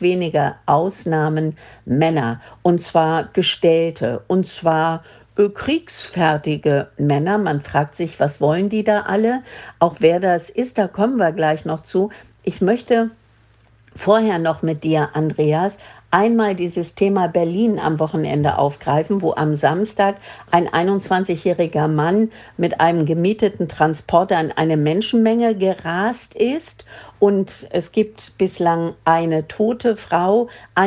wenige Ausnahmen Männer, und zwar gestellte, und zwar kriegsfertige Männer. Man fragt sich, was wollen die da alle? Auch wer das ist, da kommen wir gleich noch zu. Ich möchte vorher noch mit dir, Andreas, einmal dieses Thema Berlin am Wochenende aufgreifen, wo am Samstag ein 21-jähriger Mann mit einem gemieteten Transporter in eine Menschenmenge gerast ist. Und es gibt bislang eine tote Frau,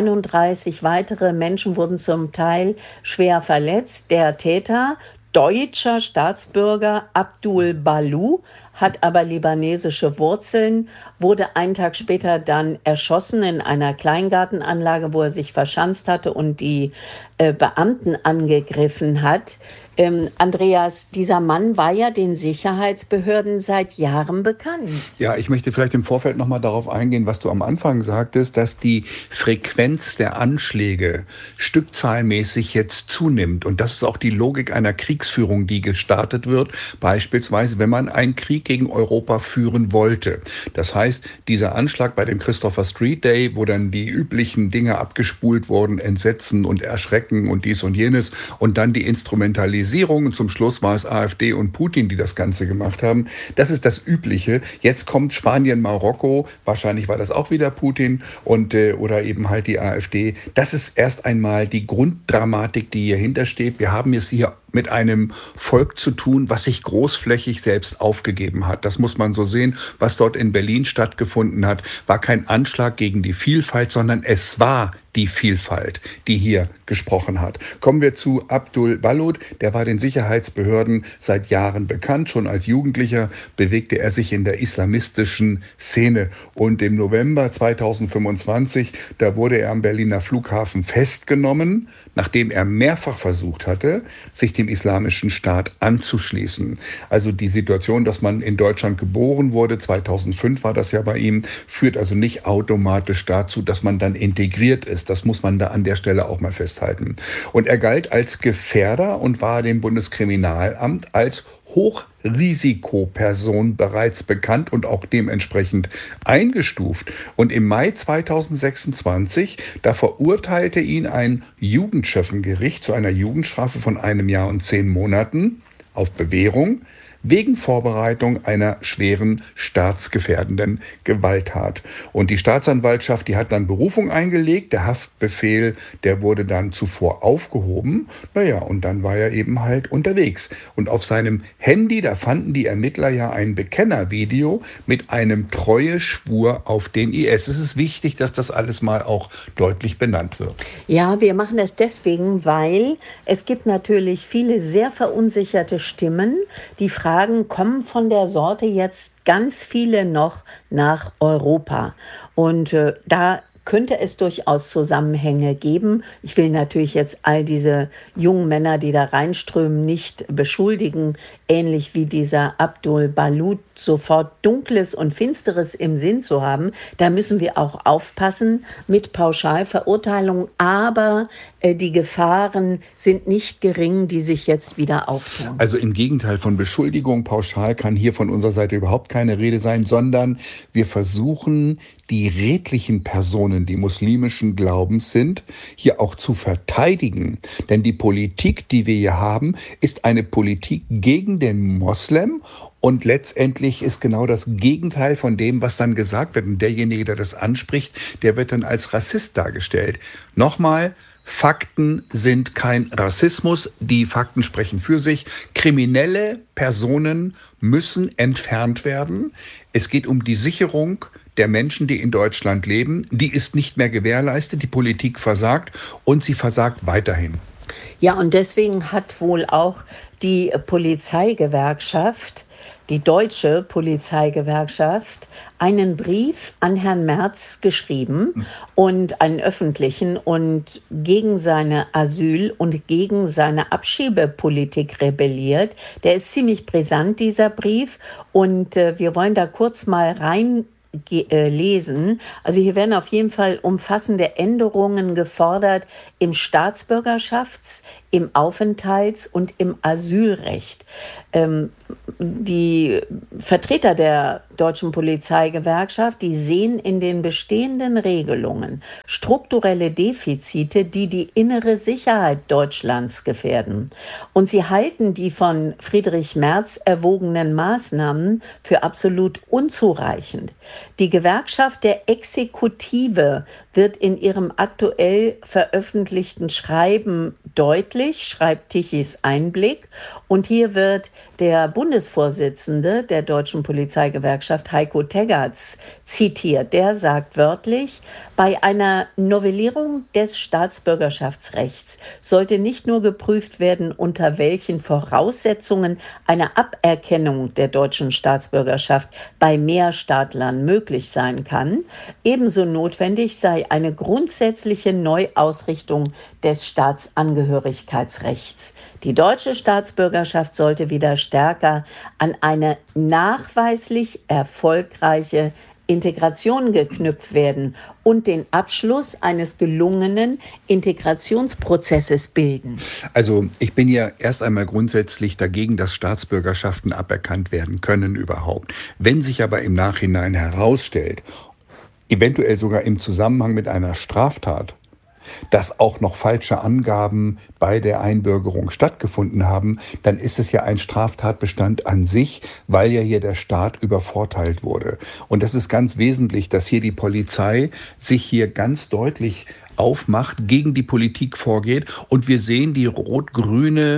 31 weitere Menschen wurden zum Teil schwer verletzt. Der Täter, deutscher Staatsbürger Abdul Balu, hat aber libanesische Wurzeln, wurde einen Tag später dann erschossen in einer Kleingartenanlage, wo er sich verschanzt hatte und die Beamten angegriffen hat. Andreas, dieser Mann war ja den Sicherheitsbehörden seit Jahren bekannt. Ja, ich möchte vielleicht im Vorfeld noch mal darauf eingehen, was du am Anfang sagtest, dass die Frequenz der Anschläge stückzahlmäßig jetzt zunimmt. Und das ist auch die Logik einer Kriegsführung, die gestartet wird. Beispielsweise, wenn man einen Krieg gegen Europa führen wollte. Das heißt, dieser Anschlag bei dem Christopher Street Day, wo dann die üblichen Dinge abgespult wurden, Entsetzen und Erschrecken und dies und jenes und dann die Instrumentalisierung. Und zum Schluss war es AfD und Putin, die das Ganze gemacht haben. Das ist das Übliche. Jetzt kommt Spanien, Marokko. Wahrscheinlich war das auch wieder Putin und oder eben halt die AfD. Das ist erst einmal die Grunddramatik, die hier hintersteht. Wir haben es hier mit einem Volk zu tun, was sich großflächig selbst aufgegeben hat. Das muss man so sehen. Was dort in Berlin stattgefunden hat, war kein Anschlag gegen die Vielfalt, sondern es war die Vielfalt, die hier gesprochen hat. Kommen wir zu Abdul Balut. Der war den Sicherheitsbehörden seit Jahren bekannt. Schon als Jugendlicher bewegte er sich in der islamistischen Szene. Und im November 2025, da wurde er am Berliner Flughafen festgenommen, nachdem er mehrfach versucht hatte, sich dem Islamischen Staat anzuschließen. Also die Situation, dass man in Deutschland geboren wurde, 2005 war das ja bei ihm, führt also nicht automatisch dazu, dass man dann integriert ist. Das muss man da an der Stelle auch mal festhalten. Und er galt als Gefährder und war dem Bundeskriminalamt als Hochrisikoperson bereits bekannt und auch dementsprechend eingestuft. Und im Mai 2026, da verurteilte ihn ein Jugendschöffengericht zu einer Jugendstrafe von 1 Jahr und 10 Monaten auf Bewährung wegen Vorbereitung einer schweren staatsgefährdenden Gewalttat. Und die Staatsanwaltschaft, die hat dann Berufung eingelegt. Der Haftbefehl, der wurde dann zuvor aufgehoben. Naja, und dann war er eben halt unterwegs. Und auf seinem Handy, da fanden die Ermittler ja ein Bekennervideo mit einem Treueschwur auf den IS. Es ist wichtig, dass das alles mal auch deutlich benannt wird. Ja, wir machen das deswegen, weil es gibt natürlich viele sehr verunsicherte Stimmen, die fragen, kommen von der Sorte jetzt ganz viele noch nach Europa? Und da könnte es durchaus Zusammenhänge geben. Ich will natürlich jetzt all diese jungen Männer, die da reinströmen, nicht beschuldigen, ähnlich wie dieser Abdul Balut, sofort Dunkles und Finsteres im Sinn zu haben. Da müssen wir auch aufpassen mit Pauschalverurteilung, aber die Gefahren sind nicht gering, die sich jetzt wieder auftun. Also im Gegenteil, von Beschuldigung pauschal kann hier von unserer Seite überhaupt keine Rede sein, sondern wir versuchen, die redlichen Personen, die muslimischen Glaubens sind, hier auch zu verteidigen. Denn die Politik, die wir hier haben, ist eine Politik gegen den Moslem. Und letztendlich ist genau das Gegenteil von dem, was dann gesagt wird. Und derjenige, der das anspricht, der wird dann als Rassist dargestellt. Nochmal, Fakten sind kein Rassismus. Die Fakten sprechen für sich. Kriminelle Personen müssen entfernt werden. Es geht um die Sicherung der Menschen, die in Deutschland leben. Die ist nicht mehr gewährleistet. Die Politik versagt und sie versagt weiterhin. Ja, und deswegen hat wohl auch die Polizeigewerkschaft, die deutsche Polizeigewerkschaft, einen Brief an Herrn Merz geschrieben und einen öffentlichen und gegen seine Asyl- und gegen seine Abschiebepolitik rebelliert. Der ist ziemlich brisant, dieser Brief, und wir wollen da kurz mal rein lesen. Also hier werden auf jeden Fall umfassende Änderungen gefordert im Staatsbürgerschafts-, im Aufenthalts- und im Asylrecht. Die Vertreter der Deutschen Polizeigewerkschaft, die sehen in den bestehenden Regelungen strukturelle Defizite, die die innere Sicherheit Deutschlands gefährden. Und sie halten die von Friedrich Merz erwogenen Maßnahmen für absolut unzureichend. Die Gewerkschaft der Exekutive wird in ihrem aktuell veröffentlichten Schreiben deutlich, schreibt Tichys Einblick. Und hier wird der Bundesvorsitzende der Deutschen Polizeigewerkschaft, Heiko Teggerts, zitiert. Der sagt wörtlich: Bei einer Novellierung des Staatsbürgerschaftsrechts sollte nicht nur geprüft werden, unter welchen Voraussetzungen eine Aberkennung der deutschen Staatsbürgerschaft bei Mehrstaatlern möglich sein kann, ebenso notwendig sei eine grundsätzliche Neuausrichtung des Staatsangehörigkeitsrechts. Die deutsche Staatsbürgerschaft sollte wieder stärker an eine nachweislich erfolgreiche Integration geknüpft werden und den Abschluss eines gelungenen Integrationsprozesses bilden. Also ich bin ja erst einmal grundsätzlich dagegen, dass Staatsbürgerschaften aberkannt werden können überhaupt. Wenn sich aber im Nachhinein herausstellt, eventuell sogar im Zusammenhang mit einer Straftat, dass auch noch falsche Angaben bei der Einbürgerung stattgefunden haben, dann ist es ja ein Straftatbestand an sich, weil ja hier der Staat übervorteilt wurde. Und das ist ganz wesentlich, dass hier die Polizei sich hier ganz deutlich aufmacht, gegen die Politik vorgeht. Und wir sehen die rot-grüne,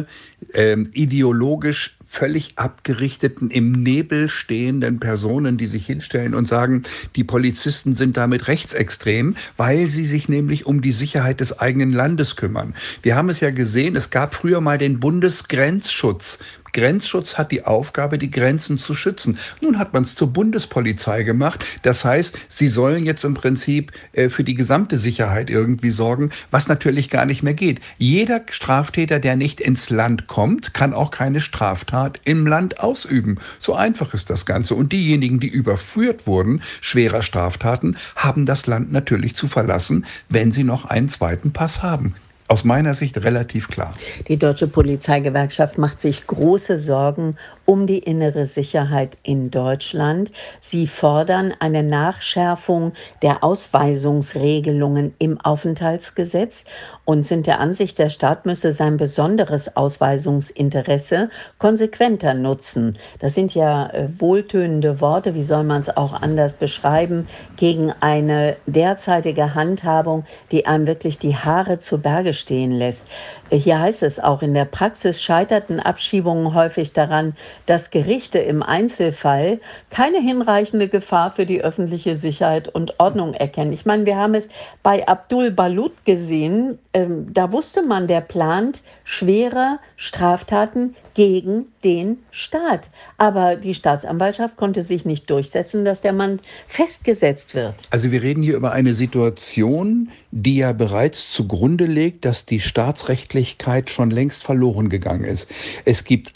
ideologisch völlig abgerichteten, im Nebel stehenden Personen, die sich hinstellen und sagen, die Polizisten sind damit rechtsextrem, weil sie sich nämlich um die Sicherheit des eigenen Landes kümmern. Wir haben es ja gesehen, es gab früher mal den Bundesgrenzschutz. Grenzschutz hat die Aufgabe, die Grenzen zu schützen. Nun hat man es zur Bundespolizei gemacht. Das heißt, sie sollen jetzt im Prinzip für die gesamte Sicherheit irgendwie sorgen, was natürlich gar nicht mehr geht. Jeder Straftäter, der nicht ins Land kommt, kann auch keine Straftat im Land ausüben. So einfach ist das Ganze. Und diejenigen, die überführt wurden, schwerer Straftaten, haben das Land natürlich zu verlassen, wenn sie noch einen zweiten Pass haben. Aus meiner Sicht relativ klar. Die Deutsche Polizeigewerkschaft macht sich große Sorgen um die innere Sicherheit in Deutschland. Sie fordern eine Nachschärfung der Ausweisungsregelungen im Aufenthaltsgesetz und sind der Ansicht, der Staat müsse sein besonderes Ausweisungsinteresse konsequenter nutzen. Das sind ja wohltönende Worte, wie soll man es auch anders beschreiben, gegen eine derzeitige Handhabung, die einem wirklich die Haare zu Berge stehen lässt. Hier heißt es auch, in der Praxis scheiterten Abschiebungen häufig daran, dass Gerichte im Einzelfall keine hinreichende Gefahr für die öffentliche Sicherheit und Ordnung erkennen. Ich meine, wir haben es bei Abdul Balut gesehen, da wusste man, der plant schwere Straftaten gegen den Staat. Aber die Staatsanwaltschaft konnte sich nicht durchsetzen, dass der Mann festgesetzt wird. Also wir reden hier über eine Situation, die ja bereits zugrunde legt, dass die Staatsrechtlichkeit schon längst verloren gegangen ist. Es gibt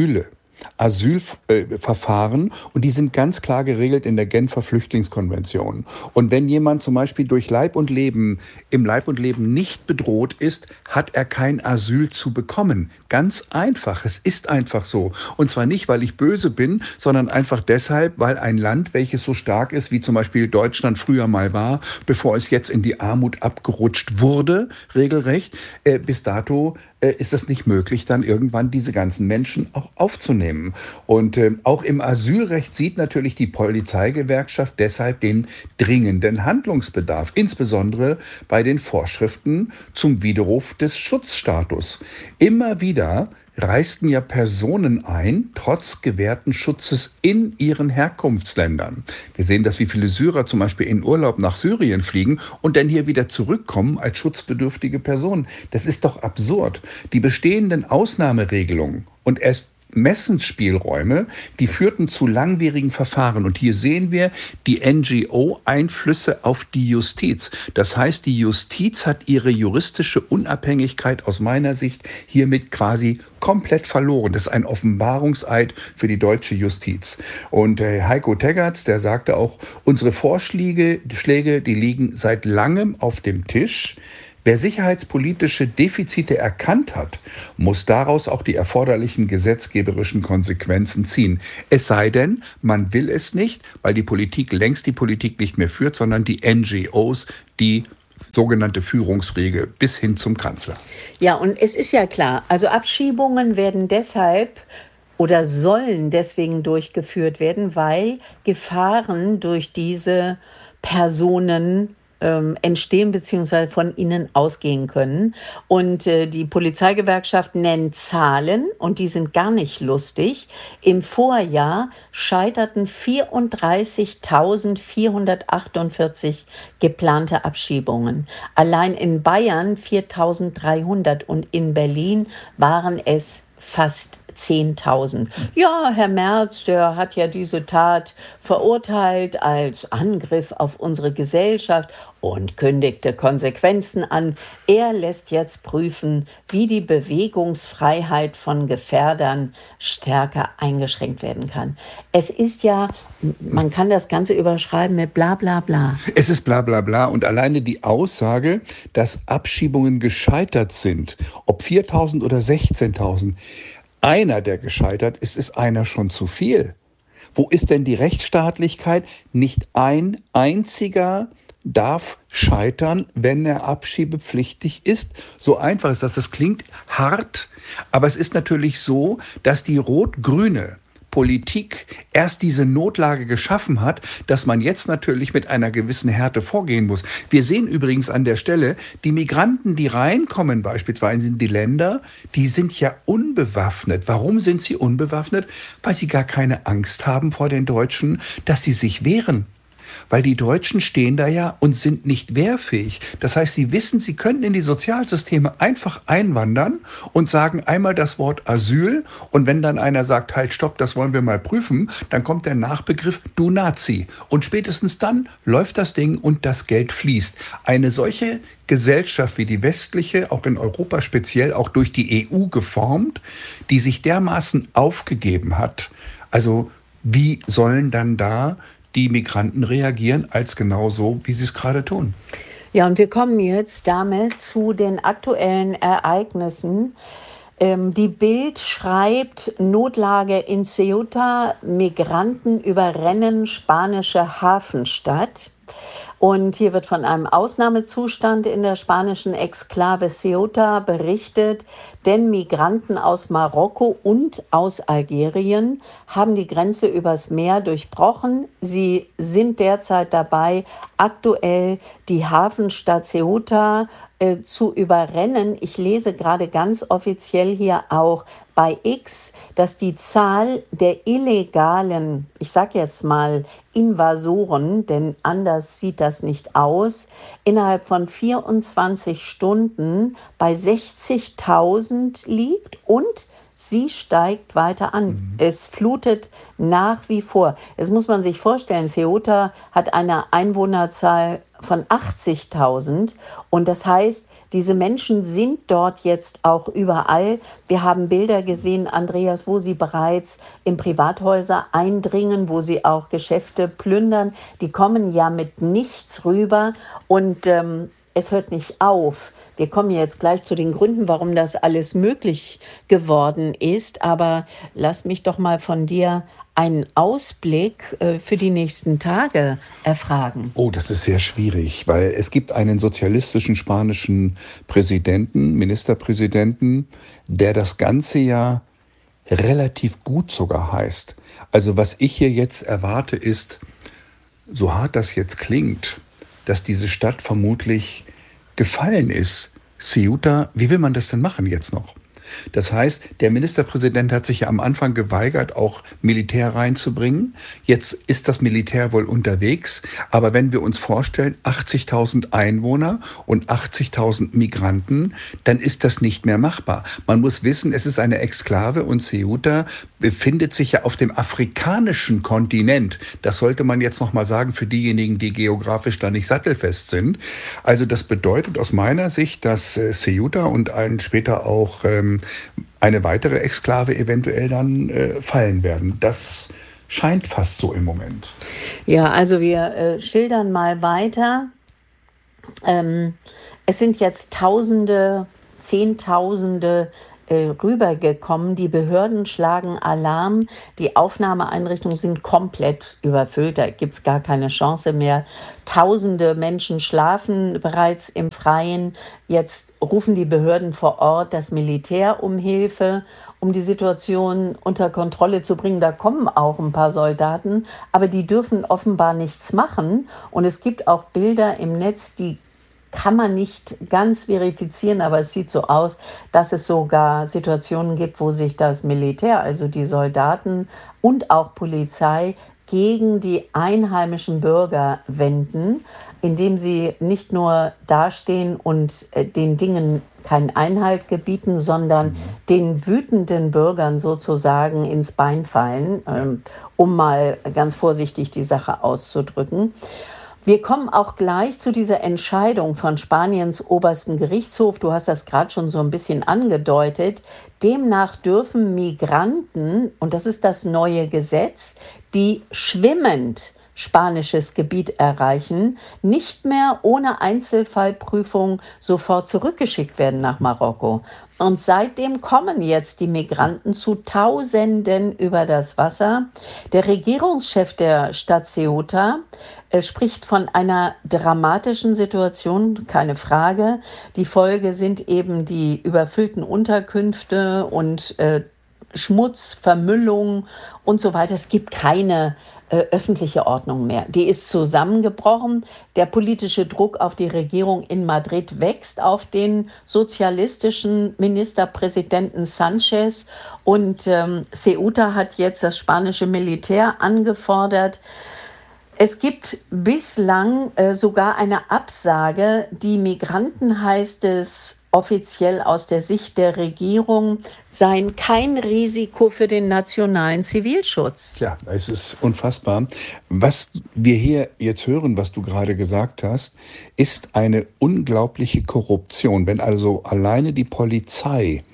Asylverfahren und die sind ganz klar geregelt in der Genfer Flüchtlingskonvention. Und wenn jemand zum Beispiel durch Leib und Leben, im Leib und Leben nicht bedroht ist, hat er kein Asyl zu bekommen. Ganz einfach, es ist einfach so. Und zwar nicht, weil ich böse bin, sondern einfach deshalb, weil ein Land, welches so stark ist, wie zum Beispiel Deutschland früher mal war, bevor es jetzt in die Armut abgerutscht wurde, regelrecht, bis dato ist es nicht möglich, dann irgendwann diese ganzen Menschen auch aufzunehmen. Und auch im Asylrecht sieht natürlich die Polizeigewerkschaft deshalb den dringenden Handlungsbedarf, insbesondere bei den Vorschriften zum Widerruf des Schutzstatus. Immer wieder reisten ja Personen ein, trotz gewährten Schutzes in ihren Herkunftsländern. Wir sehen das, wie viele Syrer zum Beispiel in Urlaub nach Syrien fliegen und dann hier wieder zurückkommen als schutzbedürftige Personen. Das ist doch absurd. Die bestehenden Ausnahmeregelungen und erst Messensspielräume, die führten zu langwierigen Verfahren. Und hier sehen wir die NGO-Einflüsse auf die Justiz. Das heißt, die Justiz hat ihre juristische Unabhängigkeit aus meiner Sicht hiermit quasi komplett verloren. Das ist ein Offenbarungseid für die deutsche Justiz. Und Heiko Teggerts, der sagte auch, unsere Vorschläge, die liegen seit langem auf dem Tisch. Wer sicherheitspolitische Defizite erkannt hat, muss daraus auch die erforderlichen gesetzgeberischen Konsequenzen ziehen. Es sei denn, man will es nicht, weil die Politik längst die Politik nicht mehr führt, sondern die NGOs, die sogenannte Führungsriege bis hin zum Kanzler. Ja, und es ist ja klar, also Abschiebungen werden deshalb oder sollen deswegen durchgeführt werden, weil Gefahren durch diese Personen entstehen bzw. von ihnen ausgehen können. Und die Polizeigewerkschaft nennt Zahlen und die sind gar nicht lustig. Im Vorjahr scheiterten 34.448 geplante Abschiebungen. Allein in Bayern 4.300 und in Berlin waren es fast 10.000. Ja, Herr Merz, der hat ja diese Tat verurteilt als Angriff auf unsere Gesellschaft und kündigte Konsequenzen an. Er lässt jetzt prüfen, wie die Bewegungsfreiheit von Gefährdern stärker eingeschränkt werden kann. Es ist ja, man kann das Ganze überschreiben mit bla bla bla. Es ist bla bla bla und alleine die Aussage, dass Abschiebungen gescheitert sind, ob 4.000 oder 16.000, einer, der gescheitert ist, ist einer schon zu viel. Wo ist denn die Rechtsstaatlichkeit? Nicht ein einziger darf scheitern, wenn er abschiebepflichtig ist. So einfach ist das. Das klingt hart, aber es ist natürlich so, dass die rot-grüne Politik erst diese Notlage geschaffen hat, dass man jetzt natürlich mit einer gewissen Härte vorgehen muss. Wir sehen übrigens an der Stelle, die Migranten, die reinkommen, beispielsweise in die Länder, die sind ja unbewaffnet. Warum sind sie unbewaffnet? Weil sie gar keine Angst haben vor den Deutschen, dass sie sich wehren. Weil die Deutschen stehen da ja und sind nicht wehrfähig. Das heißt, sie wissen, sie können in die Sozialsysteme einfach einwandern und sagen einmal das Wort Asyl. Und wenn dann einer sagt, halt, stopp, das wollen wir mal prüfen, dann kommt der Nachbegriff, du Nazi. Und spätestens dann läuft das Ding und das Geld fließt. Eine solche Gesellschaft wie die westliche, auch in Europa speziell, auch durch die EU geformt, die sich dermaßen aufgegeben hat. Also wie sollen dann da die Migranten reagieren, als genau so, wie sie es gerade tun? Ja, und wir kommen jetzt damit zu den aktuellen Ereignissen. Die Bild schreibt, Notlage in Ceuta, Migranten überrennen spanische Hafenstadt. Und hier wird von einem Ausnahmezustand in der spanischen Exklave Ceuta berichtet, denn Migranten aus Marokko und aus Algerien haben die Grenze übers Meer durchbrochen. Sie sind derzeit dabei, aktuell die Hafenstadt Ceuta zu überrennen. Ich lese gerade ganz offiziell hier auch bei X, dass die Zahl der illegalen, ich sage jetzt mal Invasoren, denn anders sieht das nicht aus, innerhalb von 24 Stunden bei 60.000 liegt und sie steigt weiter an. Es flutet nach wie vor. Jetzt muss man sich vorstellen, Ceuta hat eine Einwohnerzahl von 80.000 und das heißt, diese Menschen sind dort jetzt auch überall. Wir haben Bilder gesehen, Andreas, wo sie bereits in Privathäuser eindringen, wo sie auch Geschäfte plündern. Die kommen ja mit nichts rüber und es hört nicht auf. Wir kommen jetzt gleich zu den Gründen, warum das alles möglich geworden ist. Aber lass mich doch mal von dir einen Ausblick für die nächsten Tage erfragen. Oh, das ist sehr schwierig, weil es gibt einen sozialistischen spanischen Präsidenten, Ministerpräsidenten, der das ganze Jahr relativ gut sogar heißt. Also was ich hier jetzt erwarte ist, so hart das jetzt klingt, dass diese Stadt vermutlich gefallen ist. Ceuta, wie will man das denn machen jetzt noch? Das heißt, der Ministerpräsident hat sich ja am Anfang geweigert, auch Militär reinzubringen. Jetzt ist das Militär wohl unterwegs. Aber wenn wir uns vorstellen, 80.000 Einwohner und 80.000 Migranten, dann ist das nicht mehr machbar. Man muss wissen, es ist eine Exklave und Ceuta befindet sich ja auf dem afrikanischen Kontinent. Das sollte man jetzt noch mal sagen für diejenigen, die geografisch da nicht sattelfest sind. Also das bedeutet aus meiner Sicht, dass Ceuta und später auch eine weitere Exklave eventuell dann fallen werden. Das scheint fast so im Moment. Ja, also wir schildern mal weiter. Es sind jetzt Tausende, Zehntausende rübergekommen. Die Behörden schlagen Alarm. Die Aufnahmeeinrichtungen sind komplett überfüllt. Da gibt es gar keine Chance mehr. Tausende Menschen schlafen bereits im Freien. Jetzt rufen die Behörden vor Ort das Militär um Hilfe, um die Situation unter Kontrolle zu bringen. Da kommen auch ein paar Soldaten, aber die dürfen offenbar nichts machen. Und es gibt auch Bilder im Netz, die kann man nicht ganz verifizieren, aber es sieht so aus, dass es sogar Situationen gibt, wo sich das Militär, also die Soldaten und auch Polizei, gegen die einheimischen Bürger wenden, indem sie nicht nur dastehen und den Dingen keinen Einhalt gebieten, sondern den wütenden Bürgern sozusagen ins Bein fallen, um mal ganz vorsichtig die Sache auszudrücken. Wir kommen auch gleich zu dieser Entscheidung von Spaniens oberstem Gerichtshof. Du hast das gerade schon so ein bisschen angedeutet. Demnach dürfen Migranten, und das ist das neue Gesetz, die schwimmend spanisches Gebiet erreichen, nicht mehr ohne Einzelfallprüfung sofort zurückgeschickt werden nach Marokko. Und seitdem kommen jetzt die Migranten zu Tausenden über das Wasser. Der Regierungschef der Stadt Ceuta spricht von einer dramatischen Situation, keine Frage. Die Folge sind eben die überfüllten Unterkünfte und Schmutz, Vermüllung und so weiter. Es gibt keine öffentliche Ordnung mehr. Die ist zusammengebrochen. Der politische Druck auf die Regierung in Madrid wächst auf den sozialistischen Ministerpräsidenten Sanchez. Und Ceuta hat jetzt das spanische Militär angefordert. Es gibt bislang sogar eine Absage. Die Migranten, heißt es offiziell aus der Sicht der Regierung, seien kein Risiko für den nationalen Zivilschutz. Ja, es ist unfassbar. Was wir hier jetzt hören, was du gerade gesagt hast, ist eine unglaubliche Korruption. Wenn also alleine die Polizei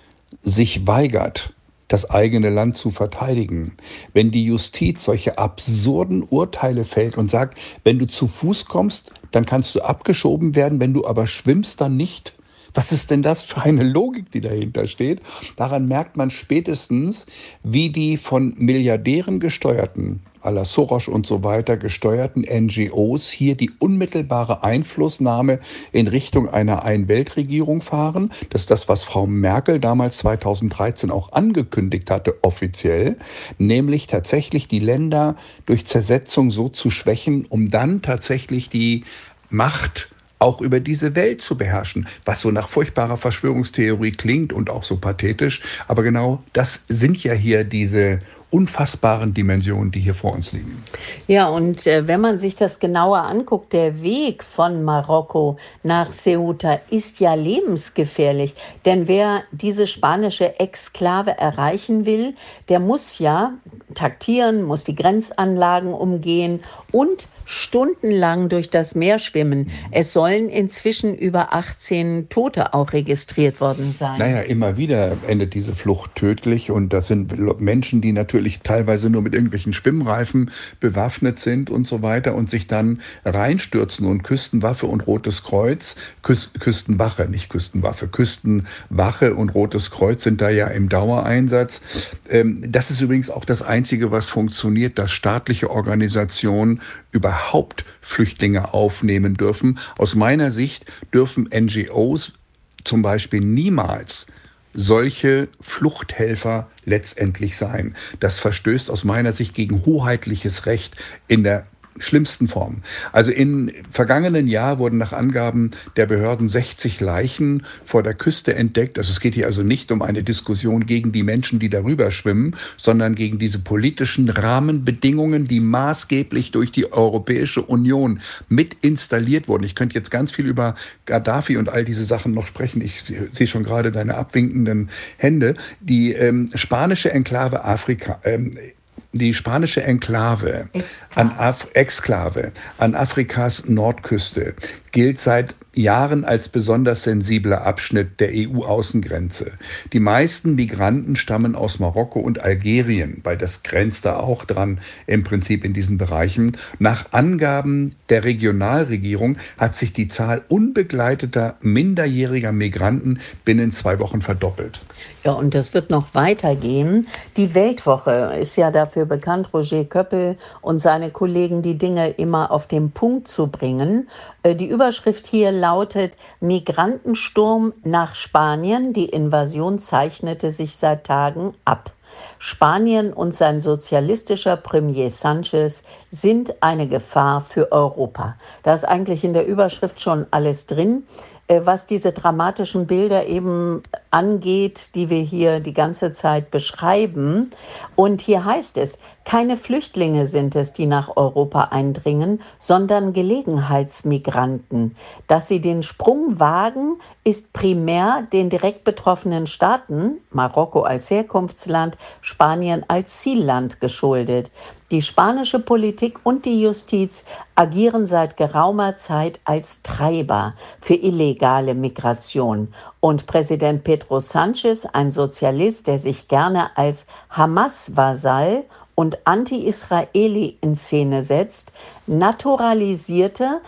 sich weigert, das eigene Land zu verteidigen, wenn die Justiz solche absurden Urteile fällt und sagt, wenn du zu Fuß kommst, dann kannst du abgeschoben werden, wenn du aber schwimmst, dann nicht. Was ist denn das für eine Logik, die dahinter steht? Daran merkt man spätestens, wie die von Milliardären gesteuerten, à la Soros und so weiter gesteuerten NGOs hier die unmittelbare Einflussnahme in Richtung einer Ein-Welt-Regierung fahren. Das ist das, was Frau Merkel damals 2013 auch angekündigt hatte, offiziell, nämlich tatsächlich die Länder durch Zersetzung so zu schwächen, um dann tatsächlich die Macht auch über diese Welt zu beherrschen, was so nach furchtbarer Verschwörungstheorie klingt und auch so pathetisch. Aber genau das sind ja hier diese unfassbaren Dimensionen, die hier vor uns liegen. Ja, und wenn man sich das genauer anguckt, der Weg von Marokko nach Ceuta ist ja lebensgefährlich. Denn wer diese spanische Exklave erreichen will, der muss ja taktieren, muss die Grenzanlagen umgehen und stundenlang durch das Meer schwimmen. Es sollen inzwischen über 18 Tote auch registriert worden sein. Naja, immer wieder endet diese Flucht tödlich und das sind Menschen, die natürlich teilweise nur mit irgendwelchen Schwimmreifen bewaffnet sind und so weiter und sich dann reinstürzen und Küstenwaffe und Rotes Kreuz, Küstenwache, nicht Küstenwaffe, Küstenwache und Rotes Kreuz sind da ja im Dauereinsatz. Das ist übrigens auch das Einzige, was funktioniert, dass staatliche Organisationen überhaupt Flüchtlinge aufnehmen dürfen. Aus meiner Sicht dürfen NGOs zum Beispiel niemals solche Fluchthelfer letztendlich sein. Das verstößt aus meiner Sicht gegen hoheitliches Recht in der schlimmsten Form. Also im vergangenen Jahr wurden nach Angaben der Behörden 60 Leichen vor der Küste entdeckt. Also es geht hier also nicht um eine Diskussion gegen die Menschen, die darüber schwimmen, sondern gegen diese politischen Rahmenbedingungen, die maßgeblich durch die Europäische Union mit installiert wurden. Ich könnte jetzt ganz viel über Gaddafi und all diese Sachen noch sprechen. Ich sehe schon gerade deine abwinkenden Hände. Die spanische Enklave Afrika, die spanische Enklave an Exklave an Afrikas Nordküste gilt seit Jahren als besonders sensibler Abschnitt der EU-Außengrenze. Die meisten Migranten stammen aus Marokko und Algerien, weil das grenzt da auch dran im Prinzip in diesen Bereichen. Nach Angaben der Regionalregierung hat sich die Zahl unbegleiteter minderjähriger Migranten binnen 2 Wochen verdoppelt. Ja, und das wird noch weitergehen. Die Weltwoche ist ja dafür bekannt, Roger Köppel und seine Kollegen die Dinge immer auf den Punkt zu bringen. Die Überschrift hier lautet: Migrantensturm nach Spanien. Die Invasion zeichnete sich seit Tagen ab. Spanien und sein sozialistischer Premier Sánchez sind eine Gefahr für Europa. Da ist eigentlich in der Überschrift schon alles drin, was diese dramatischen Bilder eben angeht, die wir hier die ganze Zeit beschreiben. Und hier heißt es, keine Flüchtlinge sind es, die nach Europa eindringen, sondern Gelegenheitsmigranten. Dass sie den Sprung wagen, ist primär den direkt betroffenen Staaten, Marokko als Herkunftsland, Spanien als Zielland, geschuldet. Die spanische Politik und die Justiz agieren seit geraumer Zeit als Treiber für illegale Migration. Und Präsident Pedro Sánchez, ein Sozialist, der sich gerne als Hamas-Vasall und Anti-Israeli in Szene setzt, naturalisierte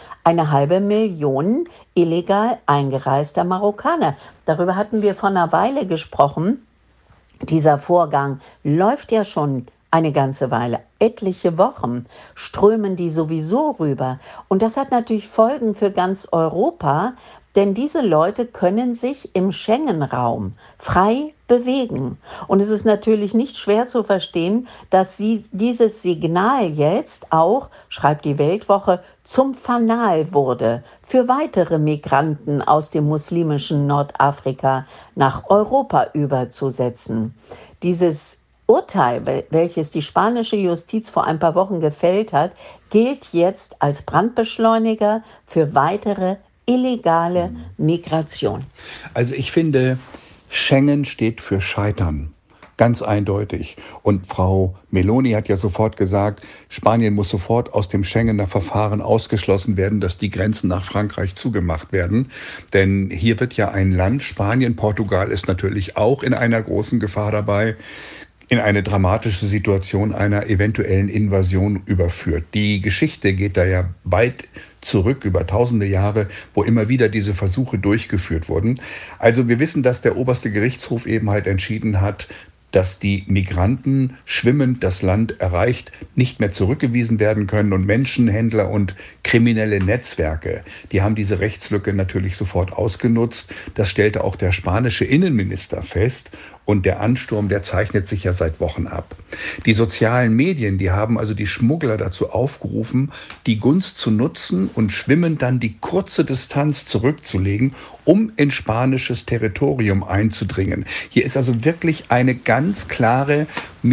500.000 illegal eingereister Marokkaner. Darüber hatten wir vor einer Weile gesprochen. Dieser Vorgang läuft ja schon eine ganze Weile, etliche Wochen strömen die sowieso rüber. Und das hat natürlich Folgen für ganz Europa, denn diese Leute können sich im Schengen-Raum frei bewegen. Und es ist natürlich nicht schwer zu verstehen, dass dieses Signal jetzt auch, schreibt die Weltwoche, zum Fanal wurde für weitere Migranten aus dem muslimischen Nordafrika nach Europa überzusetzen. Dieses Urteil, welches die spanische Justiz vor ein paar Wochen gefällt hat, gilt jetzt als Brandbeschleuniger für weitere illegale Migration. Also ich finde, Schengen steht für Scheitern. Ganz eindeutig. Und Frau Meloni hat ja sofort gesagt, Spanien muss sofort aus dem Schengener Verfahren ausgeschlossen werden, dass die Grenzen nach Frankreich zugemacht werden. Denn hier wird ja ein Land, Spanien, Portugal ist natürlich auch in einer großen Gefahr dabei, in eine dramatische Situation einer eventuellen Invasion überführt. Die Geschichte geht da ja weit zurück, über tausende Jahre, wo immer wieder diese Versuche durchgeführt wurden. Also wir wissen, dass der oberste Gerichtshof eben halt entschieden hat, dass die Migranten schwimmend das Land erreicht, nicht mehr zurückgewiesen werden können. Und Menschenhändler und kriminelle Netzwerke, die haben diese Rechtslücke natürlich sofort ausgenutzt. Das stellte auch der spanische Innenminister fest. Und der Ansturm, der zeichnet sich ja seit Wochen ab. Die sozialen Medien, die haben also die Schmuggler dazu aufgerufen, die Gunst zu nutzen und schwimmend dann die kurze Distanz zurückzulegen, um in spanisches Territorium einzudringen. Hier ist also wirklich eine ganz klare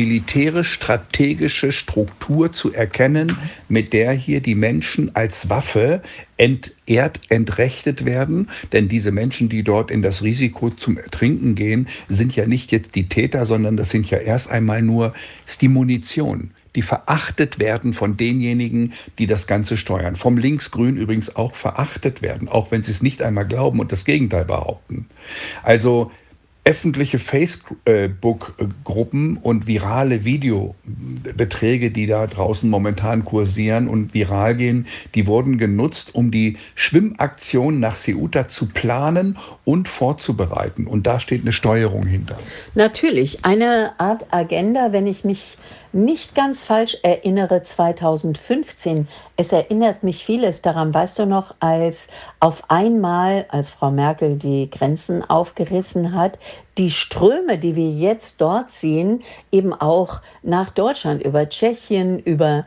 militärisch-strategische Struktur zu erkennen, mit der hier die Menschen als Waffe entehrt, entrechtet werden. Denn diese Menschen, die dort in das Risiko zum Ertrinken gehen, sind ja nicht jetzt die Täter, sondern das sind ja erst einmal nur die Munition, die verachtet werden von denjenigen, die das Ganze steuern. Vom Linksgrün übrigens auch verachtet werden, auch wenn sie es nicht einmal glauben und das Gegenteil behaupten. Also öffentliche Facebook-Gruppen und virale Videobeträge, die da draußen momentan kursieren und viral gehen, die wurden genutzt, um die Schwimmaktion nach Ceuta zu planen und vorzubereiten. Und da steht eine Steuerung hinter. Natürlich, eine Art Agenda, wenn ich mich nicht ganz falsch erinnere, 2015. Es erinnert mich vieles daran, weißt du noch, als auf einmal, als Frau Merkel die Grenzen aufgerissen hat, die Ströme, die wir jetzt dort sehen, eben auch nach Deutschland, über Tschechien, über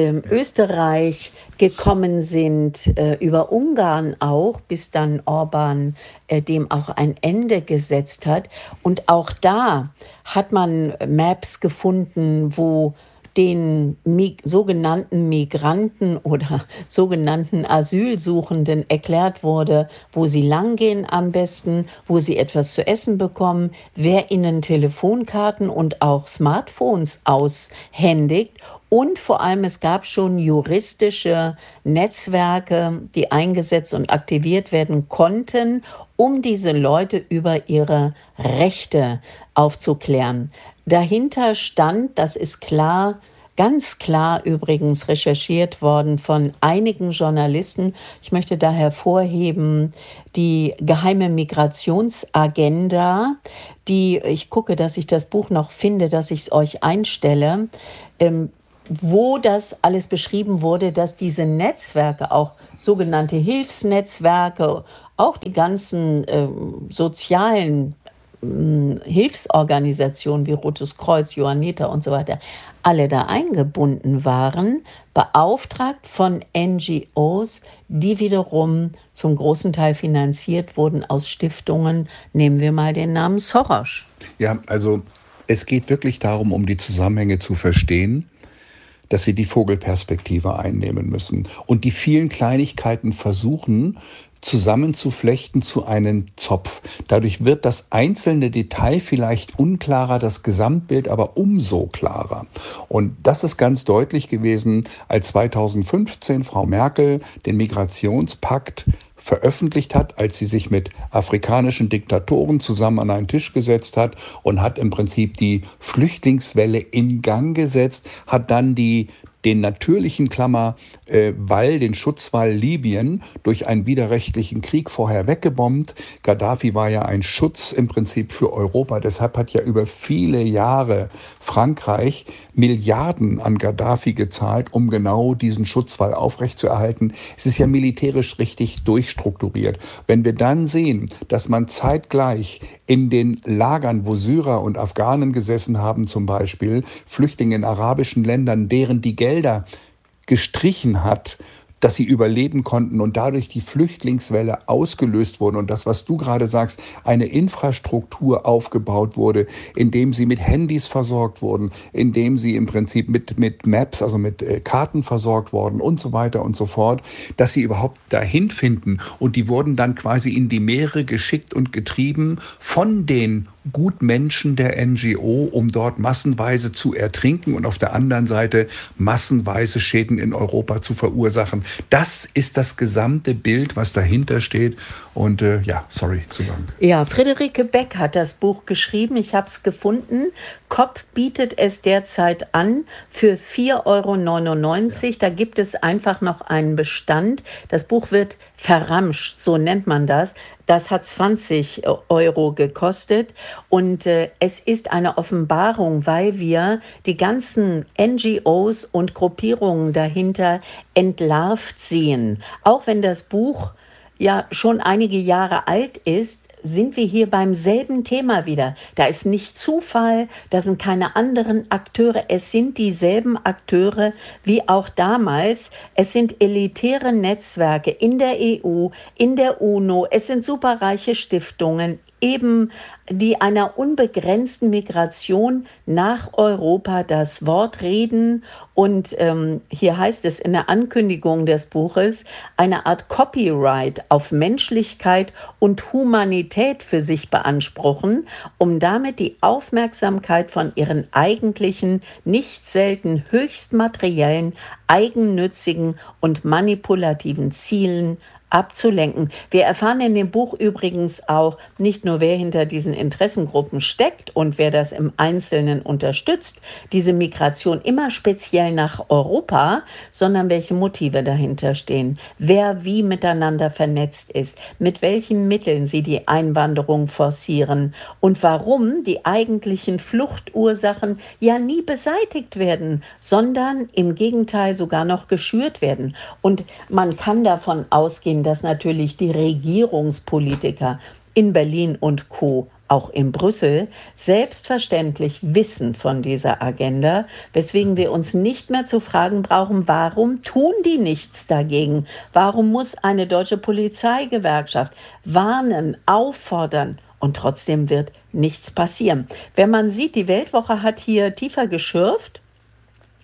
Österreich gekommen sind, über Ungarn auch, bis dann Orban dem auch ein Ende gesetzt hat. Und auch da hat man Maps gefunden, wo den sogenannten Migranten oder sogenannten Asylsuchenden erklärt wurde, wo sie langgehen am besten, wo sie etwas zu essen bekommen, wer ihnen Telefonkarten und auch Smartphones aushändigt. Und vor allem, es gab schon juristische Netzwerke, die eingesetzt und aktiviert werden konnten, um diese Leute über ihre Rechte aufzuklären. Dahinter stand, das ist klar, ganz klar übrigens recherchiert worden von einigen Journalisten. Ich möchte da hervorheben, die geheime Migrationsagenda, ich gucke, dass ich das Buch noch finde, dass ich es euch einstelle, wo das alles beschrieben wurde, dass diese Netzwerke, auch sogenannte Hilfsnetzwerke, auch die ganzen sozialen Hilfsorganisationen wie Rotes Kreuz, Johanniter und so weiter, alle da eingebunden waren, beauftragt von NGOs, die wiederum zum großen Teil finanziert wurden aus Stiftungen. Nehmen wir mal den Namen Soros. Ja, also es geht wirklich darum, um die Zusammenhänge zu verstehen, dass wir die Vogelperspektive einnehmen müssen und die vielen Kleinigkeiten versuchen, zusammenzuflechten zu einem Zopf. Dadurch wird das einzelne Detail vielleicht unklarer, das Gesamtbild aber umso klarer. Und das ist ganz deutlich gewesen, als 2015 Frau Merkel den Migrationspakt veröffentlicht hat, als sie sich mit afrikanischen Diktatoren zusammen an einen Tisch gesetzt hat und hat im Prinzip die Flüchtlingswelle in Gang gesetzt, hat dann den natürlichen den Schutzwall Libyen durch einen widerrechtlichen Krieg vorher weggebombt. Gaddafi war ja ein Schutz im Prinzip für Europa. Deshalb hat ja über viele Jahre Frankreich Milliarden an Gaddafi gezahlt, um genau diesen Schutzwall aufrechtzuerhalten. Es ist ja militärisch richtig durchstrukturiert. Wenn wir dann sehen, dass man zeitgleich in den Lagern, wo Syrer und Afghanen gesessen haben, zum Beispiel Flüchtlinge in arabischen Ländern, deren die Gelder gestrichen hat, dass sie überleben konnten und dadurch die Flüchtlingswelle ausgelöst wurde und das, was du gerade sagst, eine Infrastruktur aufgebaut wurde, indem sie mit Handys versorgt wurden, indem sie im Prinzip mit Maps, also mit Karten versorgt wurden und so weiter und so fort, dass sie überhaupt dahin finden. Und die wurden dann quasi in die Meere geschickt und getrieben von den Gutmenschen der NGO, um dort massenweise zu ertrinken und auf der anderen Seite massenweise Schäden in Europa zu verursachen. Das ist das gesamte Bild, was dahinter steht. Und sorry, zu lang. Ja, Friederike Beck hat das Buch geschrieben. Ich habe es gefunden. Kopp bietet es derzeit an für 4,99 €. Da gibt es einfach noch einen Bestand. Das Buch wird verramscht, so nennt man das. Das hat 20 € gekostet und es ist eine Offenbarung, weil wir die ganzen NGOs und Gruppierungen dahinter entlarvt sehen. Auch wenn das Buch ja schon einige Jahre alt ist, sind wir hier beim selben Thema wieder. Da ist nicht Zufall, da sind keine anderen Akteure, es sind dieselben Akteure wie auch damals. Es sind elitäre Netzwerke in der EU, in der UNO, es sind superreiche Stiftungen, eben die einer unbegrenzten Migration nach Europa das Wort reden. Und hier heißt es in der Ankündigung des Buches, eine Art Copyright auf Menschlichkeit und Humanität für sich beanspruchen, um damit die Aufmerksamkeit von ihren eigentlichen, nicht selten höchst materiellen, eigennützigen und manipulativen Zielen abzulenken. Wir erfahren in dem Buch übrigens auch nicht nur, wer hinter diesen Interessengruppen steckt und wer das im Einzelnen unterstützt, diese Migration immer speziell nach Europa, sondern welche Motive dahinter stehen, wer wie miteinander vernetzt ist, mit welchen Mitteln sie die Einwanderung forcieren und warum die eigentlichen Fluchtursachen ja nie beseitigt werden, sondern im Gegenteil sogar noch geschürt werden. Und man kann davon ausgehen, dass natürlich die Regierungspolitiker in Berlin und Co., auch in Brüssel, selbstverständlich wissen von dieser Agenda, weswegen wir uns nicht mehr zu fragen brauchen, warum tun die nichts dagegen? Warum muss eine deutsche Polizeigewerkschaft warnen, auffordern? Und trotzdem wird nichts passieren. Wenn man sieht, die Weltwoche hat hier tiefer geschürft,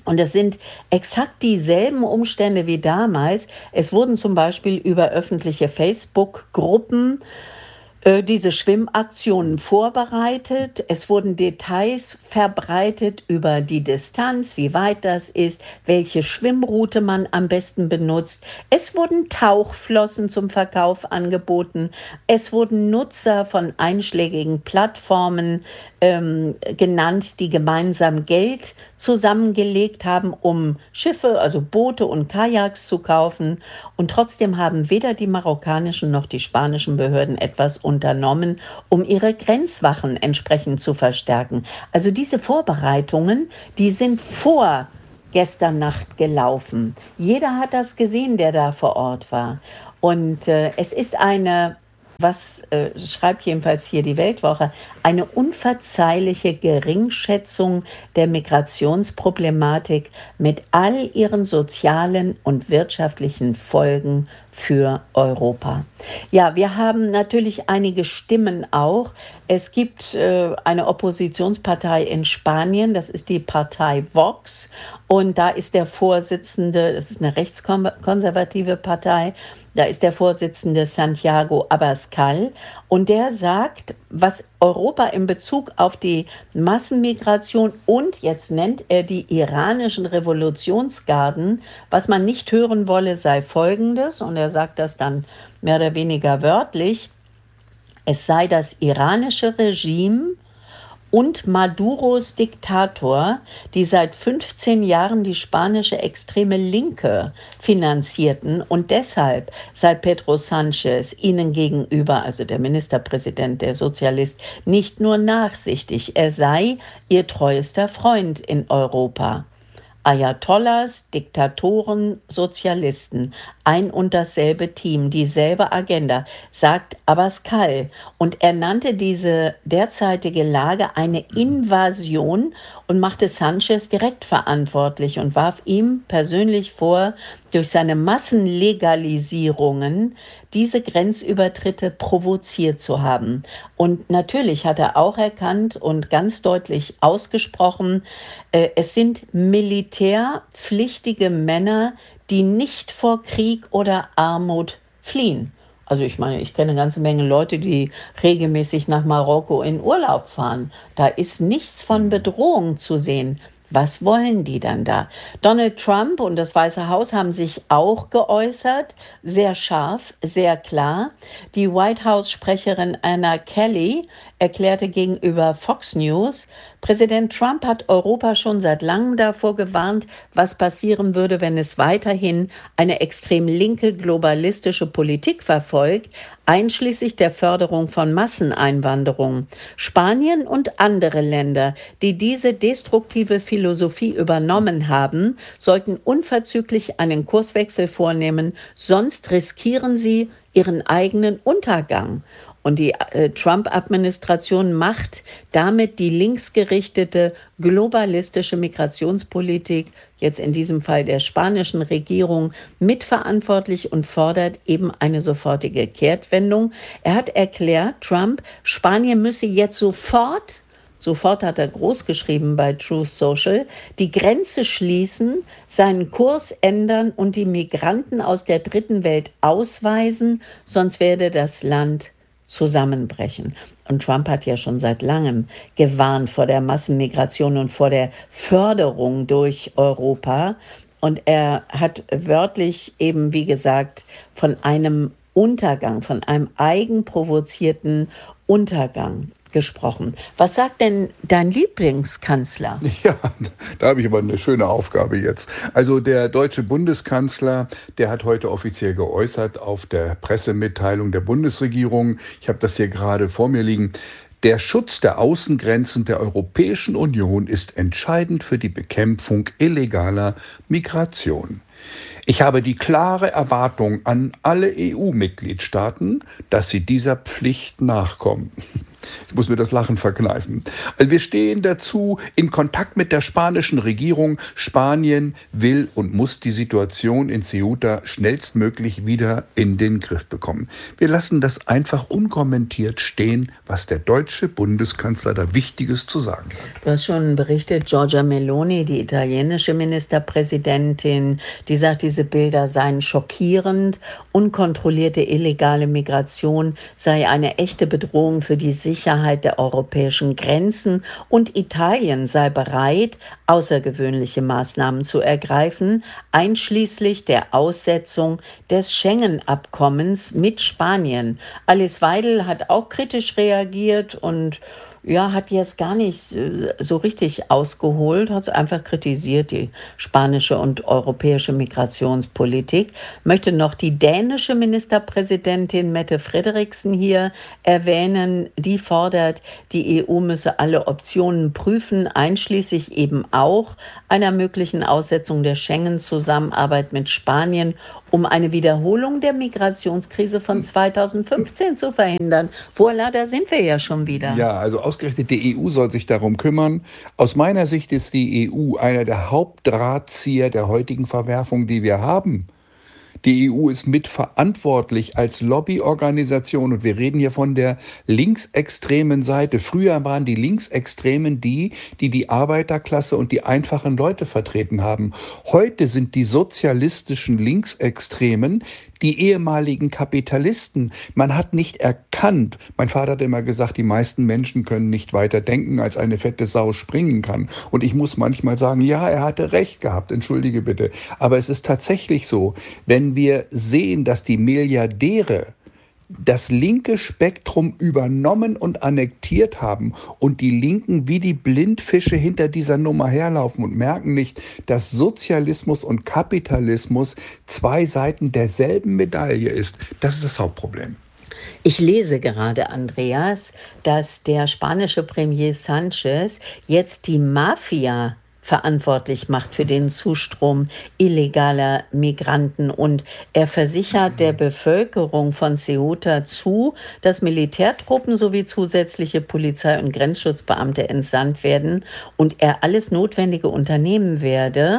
Und es sind exakt dieselben Umstände wie damals. Es wurden zum Beispiel über öffentliche Facebook-Gruppen diese Schwimmaktionen vorbereitet. Es wurden Details verbreitet über die Distanz, wie weit das ist, welche Schwimmroute man am besten benutzt. Es wurden Tauchflossen zum Verkauf angeboten. Es wurden Nutzer von einschlägigen Plattformen genannt, die gemeinsam Geld zusammengelegt haben, um Schiffe, also Boote und Kajaks zu kaufen. Und trotzdem haben weder die marokkanischen noch die spanischen Behörden etwas unternommen, um ihre Grenzwachen entsprechend zu verstärken. Also diese Vorbereitungen, die sind vor gestern Nacht gelaufen. Jeder hat das gesehen, der da vor Ort war. Und es ist schreibt jedenfalls hier die Weltwoche, eine unverzeihliche Geringschätzung der Migrationsproblematik mit all ihren sozialen und wirtschaftlichen Folgen für Europa. Ja, wir haben natürlich einige Stimmen auch. Es gibt eine Oppositionspartei in Spanien, das ist die Partei Vox. Und da ist der Vorsitzende, das ist eine rechtskonservative Partei, da ist der Vorsitzende Santiago Abascal. Und der sagt, was Europa in Bezug auf die Massenmigration und jetzt nennt er die iranischen Revolutionsgarden, was man nicht hören wolle, sei Folgendes. Und er sagt das dann mehr oder weniger wörtlich. Es sei das iranische Regime und Maduros Diktator, die seit 15 Jahren die spanische extreme Linke finanzierten, und deshalb sei Pedro Sanchez ihnen gegenüber, also der Ministerpräsident, der Sozialist, nicht nur nachsichtig, er sei ihr treuester Freund in Europa. Ayatollahs, Diktatoren, Sozialisten, ein und dasselbe Team, dieselbe Agenda, sagt Abascal. Und er nannte diese derzeitige Lage eine Invasion und machte Sanchez direkt verantwortlich und warf ihm persönlich vor, durch seine Massenlegalisierungen diese Grenzübertritte provoziert zu haben. Und natürlich hat er auch erkannt und ganz deutlich ausgesprochen, es sind militärpflichtige Männer, die nicht vor Krieg oder Armut fliehen. Also ich meine, ich kenne eine ganze Menge Leute, die regelmäßig nach Marokko in Urlaub fahren. Da ist nichts von Bedrohung zu sehen. Was wollen die dann da? Donald Trump und das Weiße Haus haben sich auch geäußert, sehr scharf, sehr klar. Die White House-Sprecherin Anna Kelly erklärte gegenüber Fox News, Präsident Trump hat Europa schon seit langem davor gewarnt, was passieren würde, wenn es weiterhin eine extrem linke globalistische Politik verfolgt, einschließlich der Förderung von Masseneinwanderung. Spanien und andere Länder, die diese destruktive Philosophie übernommen haben, sollten unverzüglich einen Kurswechsel vornehmen, sonst riskieren sie ihren eigenen Untergang. Und die Trump-Administration macht damit die linksgerichtete globalistische Migrationspolitik, jetzt in diesem Fall der spanischen Regierung, mitverantwortlich und fordert eben eine sofortige Kehrtwendung. Er hat erklärt, Trump, Spanien müsse jetzt sofort hat er groß geschrieben bei Truth Social, die Grenze schließen, seinen Kurs ändern und die Migranten aus der dritten Welt ausweisen, sonst werde das Land zusammenbrechen. Und Trump hat ja schon seit langem gewarnt vor der Massenmigration und vor der Förderung durch Europa. Und er hat wörtlich eben, wie gesagt, von einem Untergang, von einem eigenprovozierten Untergang gesprochen. Was sagt denn dein Lieblingskanzler? Ja, da habe ich aber eine schöne Aufgabe jetzt. Also der deutsche Bundeskanzler, der hat heute offiziell geäußert auf der Pressemitteilung der Bundesregierung, ich habe das hier gerade vor mir liegen, der Schutz der Außengrenzen der Europäischen Union ist entscheidend für die Bekämpfung illegaler Migration. Ich habe die klare Erwartung an alle EU-Mitgliedstaaten, dass sie dieser Pflicht nachkommen. Ich muss mir das Lachen verkneifen. Also wir stehen dazu in Kontakt mit der spanischen Regierung. Spanien will und muss die Situation in Ceuta schnellstmöglich wieder in den Griff bekommen. Wir lassen das einfach unkommentiert stehen, was der deutsche Bundeskanzler da Wichtiges zu sagen hat. Du hast schon berichtet, Giorgia Meloni, die italienische Ministerpräsidentin, die sagt, diese Bilder seien schockierend. Unkontrollierte illegale Migration sei eine echte Bedrohung für die Sicherheit der europäischen Grenzen und Italien sei bereit, außergewöhnliche Maßnahmen zu ergreifen, einschließlich der Aussetzung des Schengen-Abkommens mit Spanien. Alice Weidel hat auch kritisch reagiert und ja, hat jetzt gar nicht so richtig ausgeholt, hat einfach kritisiert, die spanische und europäische Migrationspolitik. Möchte noch die dänische Ministerpräsidentin Mette Frederiksen hier erwähnen. Die fordert, die EU müsse alle Optionen prüfen, einschließlich eben auch einer möglichen Aussetzung der Schengen-Zusammenarbeit mit Spanien, um eine Wiederholung der Migrationskrise von 2015 zu verhindern. Voilà, da sind wir ja schon wieder. Ja, also ausgerechnet die EU soll sich darum kümmern. Aus meiner Sicht ist die EU einer der Hauptdrahtzieher der heutigen Verwerfung, die wir haben. Die EU ist mitverantwortlich als Lobbyorganisation und wir reden hier von der linksextremen Seite. Früher waren die Linksextremen die Arbeiterklasse und die einfachen Leute vertreten haben. Heute sind die sozialistischen Linksextremen die ehemaligen Kapitalisten. Man hat nicht erkannt, mein Vater hat immer gesagt, die meisten Menschen können nicht weiter denken, als eine fette Sau springen kann. Und ich muss manchmal sagen, ja, er hatte recht gehabt, entschuldige bitte. Aber es ist tatsächlich so, wenn wir sehen, dass die Milliardäre das linke Spektrum übernommen und annektiert haben und die Linken wie die Blindfische hinter dieser Nummer herlaufen und merken nicht, dass Sozialismus und Kapitalismus zwei Seiten derselben Medaille ist. Das ist das Hauptproblem. Ich lese gerade, Andreas, dass der spanische Premier Sánchez jetzt die Mafia verantwortlich macht für den Zustrom illegaler Migranten. Und er versichert der Bevölkerung von Ceuta zu, dass Militärtruppen sowie zusätzliche Polizei- und Grenzschutzbeamte entsandt werden und er alles Notwendige unternehmen werde.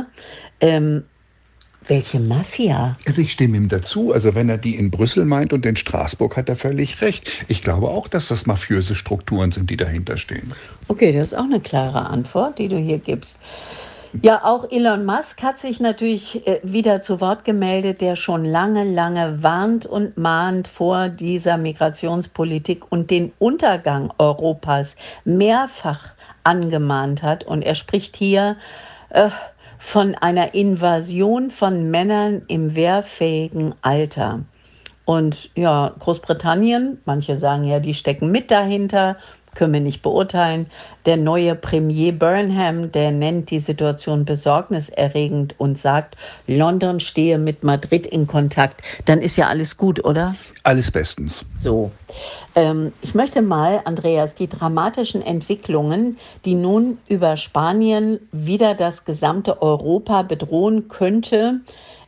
Welche Mafia? Also ich stimme ihm dazu. Also wenn er die in Brüssel meint und in Straßburg, hat er völlig recht. Ich glaube auch, dass das mafiöse Strukturen sind, die dahinter stehen. Okay, das ist auch eine klare Antwort, die du hier gibst. Ja, auch Elon Musk hat sich natürlich wieder zu Wort gemeldet, der schon lange warnt und mahnt vor dieser Migrationspolitik und den Untergang Europas mehrfach angemahnt hat. Und er spricht hier von einer Invasion von Männern im wehrfähigen Alter. Und ja, Großbritannien, manche sagen ja, die stecken mit dahinter, können wir nicht beurteilen. Der neue Premier Burnham, der nennt die Situation besorgniserregend und sagt, London stehe mit Madrid in Kontakt. Dann ist ja alles gut, oder? Alles bestens. So. Ich möchte mal, Andreas, die dramatischen Entwicklungen, die nun über Spanien wieder das gesamte Europa bedrohen könnte,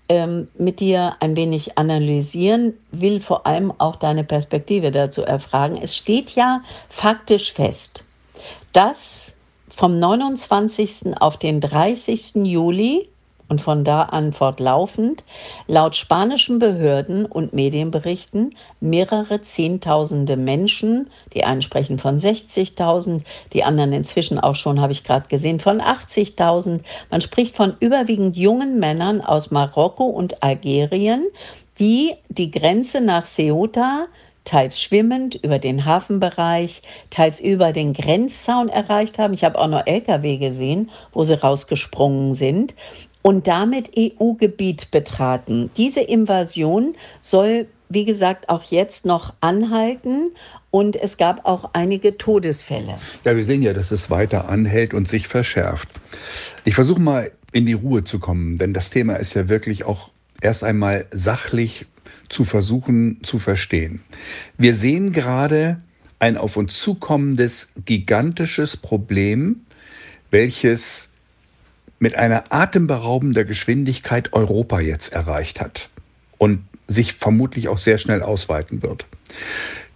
mit dir ein wenig analysieren, will vor allem auch deine Perspektive dazu erfragen. Es steht ja faktisch fest, dass vom 29. auf den 30. Juli und von da an fortlaufend laut spanischen Behörden und Medienberichten mehrere Zehntausende Menschen, die einen sprechen von 60.000, die anderen inzwischen auch schon, habe ich gerade gesehen, von 80.000. Man spricht von überwiegend jungen Männern aus Marokko und Algerien, die die Grenze nach Ceuta teils schwimmend über den Hafenbereich, teils über den Grenzzaun erreicht haben. Ich habe auch noch LKW gesehen, wo sie rausgesprungen sind und damit EU-Gebiet betraten. Diese Invasion soll, wie gesagt, auch jetzt noch anhalten und es gab auch einige Todesfälle. Ja, wir sehen ja, dass es weiter anhält und sich verschärft. Ich versuche mal in die Ruhe zu kommen, denn das Thema ist ja wirklich auch erst einmal sachlich zu versuchen zu verstehen. Wir sehen gerade ein auf uns zukommendes gigantisches Problem, welches mit einer atemberaubender Geschwindigkeit Europa jetzt erreicht hat und sich vermutlich auch sehr schnell ausweiten wird.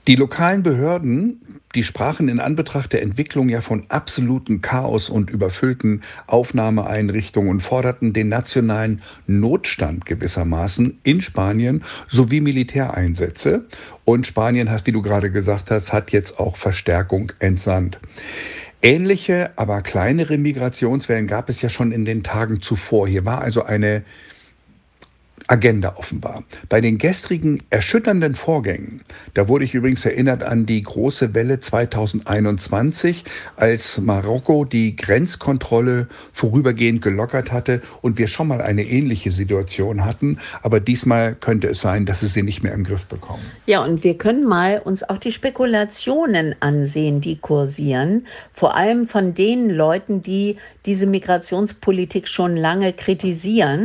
Die lokalen Behörden, die sprachen in Anbetracht der Entwicklung ja von absolutem Chaos und überfüllten Aufnahmeeinrichtungen und forderten den nationalen Notstand gewissermaßen in Spanien sowie Militäreinsätze. Und Spanien, wie du gerade gesagt hast, hat jetzt auch Verstärkung entsandt. Ähnliche, aber kleinere Migrationswellen gab es ja schon in den Tagen zuvor. Hier war also eine Agenda offenbar. Bei den gestrigen erschütternden Vorgängen, da wurde ich übrigens erinnert an die große Welle 2021, als Marokko die Grenzkontrolle vorübergehend gelockert hatte und wir schon mal eine ähnliche Situation hatten, aber diesmal könnte es sein, dass sie sie nicht mehr im Griff bekommen. Ja, und wir können mal uns auch die Spekulationen ansehen, die kursieren, vor allem von den Leuten, die diese Migrationspolitik schon lange kritisieren.